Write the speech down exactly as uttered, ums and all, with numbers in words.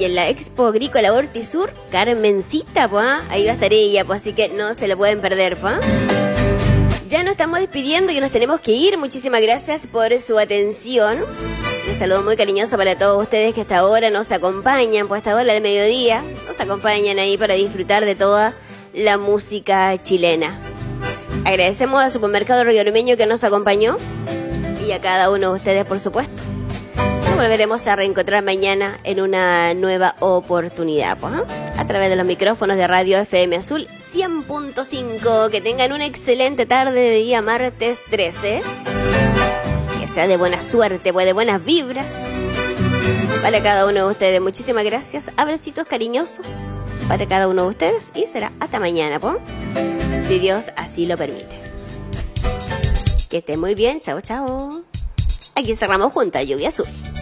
Y en la Expo Agrícola Hortisur, Carmencita, pues, ahí va a estar ella, pues, así que no se lo pueden perder, pues. Ya nos estamos despidiendo y nos tenemos que ir. Muchísimas gracias por su atención. Un saludo muy cariñoso para todos ustedes que hasta ahora nos acompañan, pues hasta ahora del mediodía, nos acompañan ahí para disfrutar de toda la música chilena. Agradecemos a Supermercado Río Ormeño que nos acompañó y a cada uno de ustedes, por supuesto. Nos volveremos a reencontrar mañana en una nueva oportunidad, pues, ¿eh? A través de los micrófonos de Radio F M Azul cien punto cinco. Que tengan una excelente tarde de día martes trece. Que sea de buena suerte, pues de buenas vibras para cada uno de ustedes. Muchísimas gracias. Abracitos cariñosos para cada uno de ustedes y será hasta mañana, pues, si Dios así lo permite. Que estén muy bien. Chao, chao. Aquí cerramos juntas Lluvia Azul.